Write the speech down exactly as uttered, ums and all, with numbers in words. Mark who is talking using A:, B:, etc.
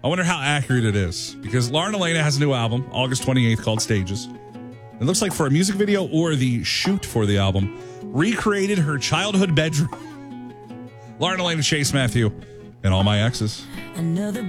A: I wonder how accurate it is, because Lauren Elena has a new album, August twenty-eighth, called Stages. It looks like for a music video or the shoot for the album, recreated her childhood bedroom. Lauren Elena, Chase Matthew, and All My Exes.
B: Another